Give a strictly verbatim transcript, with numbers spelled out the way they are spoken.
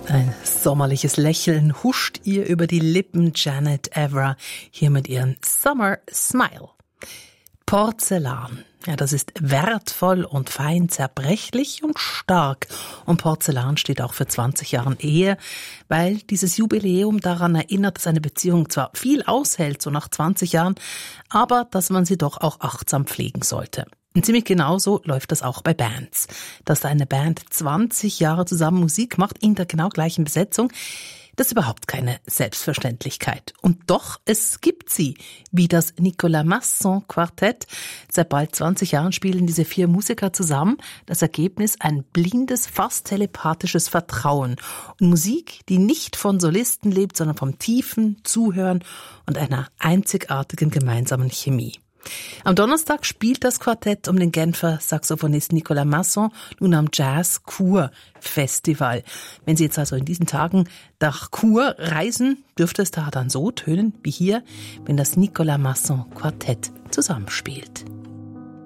Ein sommerliches Lächeln huscht ihr über die Lippen, Janet Evra, hier mit ihrem Summer Smile. Porzellan. Ja, das ist wertvoll und fein, zerbrechlich und stark. Und Porzellan steht auch für zwanzig Jahre Ehe, weil dieses Jubiläum daran erinnert, dass eine Beziehung zwar viel aushält, so nach zwanzig Jahren, aber dass man sie doch auch achtsam pflegen sollte. Und ziemlich genauso läuft das auch bei Bands. Dass eine Band zwanzig Jahre zusammen Musik macht, in der genau gleichen Besetzung, das ist überhaupt keine Selbstverständlichkeit. Und doch, es gibt sie, wie das Nicolas Masson Quartett. Seit bald zwanzig Jahren spielen diese vier Musiker zusammen. Das Ergebnis ein blindes, fast telepathisches Vertrauen. Und Musik, die nicht von Solisten lebt, sondern vom tiefen Zuhören und einer einzigartigen gemeinsamen Chemie. Am Donnerstag spielt das Quartett um den Genfer Saxophonist Nicolas Masson nun am Jazz Chur Festival. Wenn Sie jetzt also in diesen Tagen nach Chur reisen, dürfte es da dann so tönen wie hier, wenn das Nicolas Masson Quartett zusammenspielt.